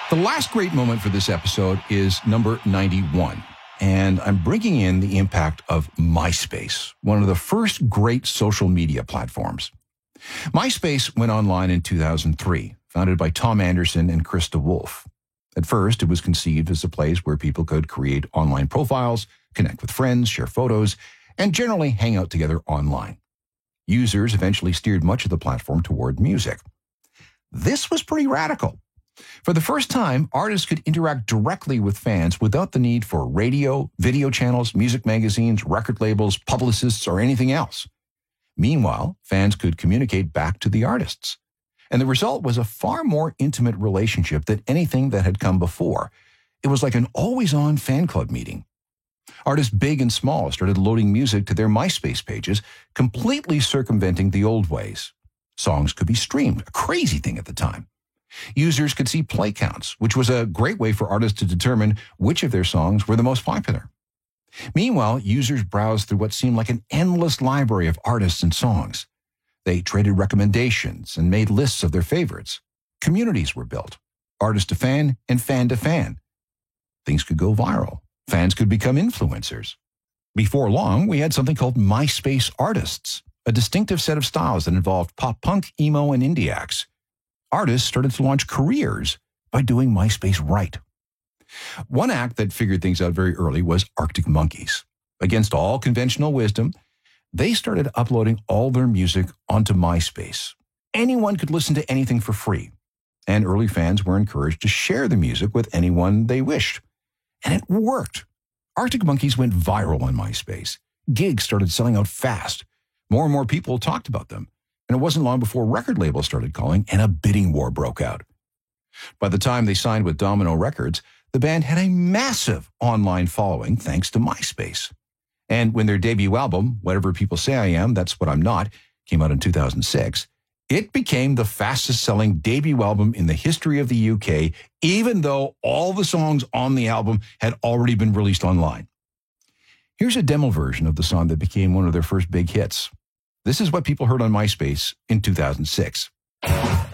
The last great moment for this episode is number 91, and I'm bringing in the impact of MySpace, one of the first great social media platforms. MySpace went online in 2003, founded by Tom Anderson and Krista Wolf. At first, it was conceived as a place where people could create online profiles, connect with friends, share photos, and generally hang out together online. Users eventually steered much of the platform toward music. This was pretty radical. For the first time, artists could interact directly with fans without the need for radio, video channels, music magazines, record labels, publicists, or anything else. Meanwhile, fans could communicate back to the artists. And the result was a far more intimate relationship than anything that had come before. It was like an always-on fan club meeting. Artists big and small started loading music to their MySpace pages, completely circumventing the old ways. Songs could be streamed, a crazy thing at the time. Users could see play counts, which was a great way for artists to determine which of their songs were the most popular. Meanwhile, users browsed through what seemed like an endless library of artists and songs. They traded recommendations and made lists of their favorites. Communities were built, artist to fan and fan to fan. Things could go viral. Fans could become influencers. Before long, we had something called MySpace artists, a distinctive set of styles that involved pop punk, emo, and indie acts. Artists started to launch careers by doing MySpace right. One act that figured things out very early was Arctic Monkeys. Against all conventional wisdom, they started uploading all their music onto MySpace. Anyone could listen to anything for free, and early fans were encouraged to share the music with anyone they wished. And it worked. Arctic Monkeys went viral on MySpace. Gigs started selling out fast. More and more people talked about them. And it wasn't long before record labels started calling and a bidding war broke out. By the time they signed with Domino Records, the band had a massive online following thanks to MySpace. And when their debut album, Whatever People Say I Am, That's What I'm Not, came out in 2006, it became the fastest-selling debut album in the history of the UK, even though all the songs on the album had already been released online. Here's a demo version of the song that became one of their first big hits. This is what people heard on MySpace in 2006.